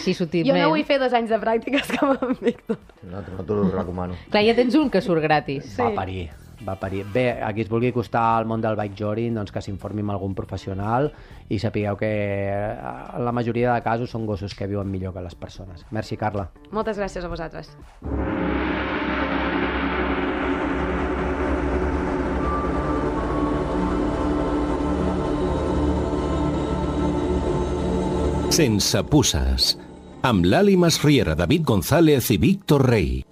així sutilment. Jo no vull fer 2 anys de pràctiques com en Víctor. No t'ho recomano. Clar, ja tens un que surt gratis. Sí. Va parir. Bé, a qui es vulgui acostar al món del bike jogging, doncs que s'informi amb algun professional i sapigueu que en la majoria de casos són gossos que viuen millor que les persones. Merci, Carla. Moltes gràcies a vosaltres. Sense puces, amb l'Ali Masriera, David González i Víctor Rey.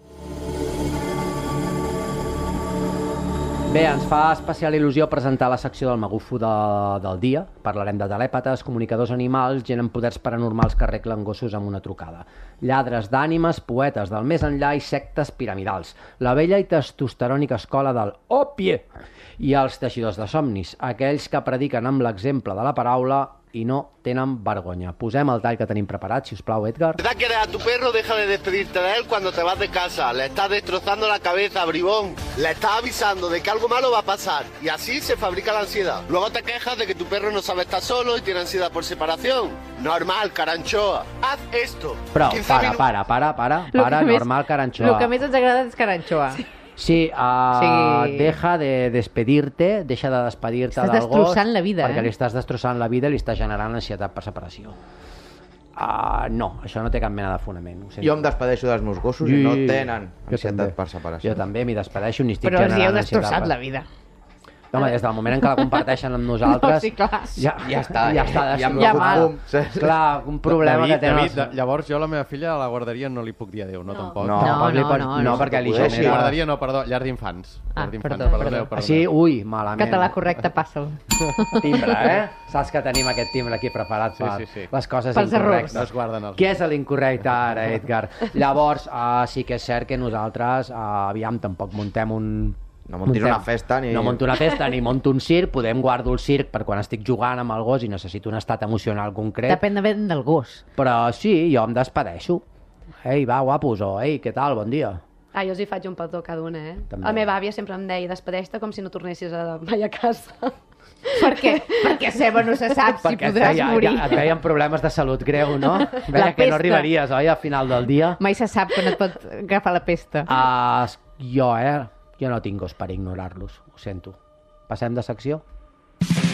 Bé, ens fa especial il·lusió presentar la secció del magufo del dia. Parlarem de telèpates, comunicadors animals, gent amb poders paranormals que arreglen gossos amb una trucada. Lladres d'ànimes, poetes del més enllà i sectes piramidals. La vella i testosterònica escola del Opie i els teixidors de somnis, aquells que prediquen amb l'exemple de la paraula i no tenen vergonya. Posem el tall que tenim preparat, si us plau, Edgar. ¿Verdad que eres a tu perro? Deja de despedirte de él cuando te vas de casa. Le estás destrozando la cabeza, bribón. Le estás avisando de que algo malo va a pasar. Y así se fabrica la ansiedad. Luego te quejas de que tu perro no sabe estar solo y tiene ansiedad por separación. Normal, caranchoa. Haz esto. Prou, para, normal, caranchoa. El que més ens agrada és caranchoa. Sí, Sí. deja de despedir-te, deixa de despedir-te Estàs del gos. destrossant la vida, perquè eh? li estàs destrossant la vida i li estàs generant ansietat per separació. No, això no té cap mena de fonament. Ho sento. Jo em despedeixo dels meus gossos i no tenen ansietat per separació. Jo també m'hi despedeixo ni estic Però els hi heu generant ansietat. destrossat la vida. Home, des del moment en què la comparteixen amb nosaltres... No, sí, clar. Ja està Ja mal. Clar, un problema que tenen... David, llavors jo a la meva filla a la guarderia no li puc dir adéu, no tampoc? No, perquè li A la genera... guarderia no, perdó, llar d'infants. perdó. Així, ui, malament. Català correcte, passa'l. Timbre, Saps que tenim aquest timbre aquí preparat per les coses Pels incorrectes. No es guarden els... Què és l'incorrecte ara, Edgar? Llavors, sí que és cert que nosaltres, aviam, tampoc muntem un... No montis una festa ni... No monto una festa ni monto un circ, guardo el circ per quan estic jugant amb el gos i necessito un estat emocional concret. Depèn del gos. Però sí, jo em despedeixo. Ei, va, guapos, o ei, què tal, bon dia. Jo us hi faig un petó cada una, També. La meva àvia sempre em deia, despedeix-te com si no tornessis mai a casa. Per què? Perquè Seba no se sap si podràs morir. Et veien problemes de salut greu, no? Veia que no arribaries, oi, al final del dia. Mai se sap quan et pot agafar la pesta. Jo no tinc gos per ignorar-los, ho sento. Passem de secció?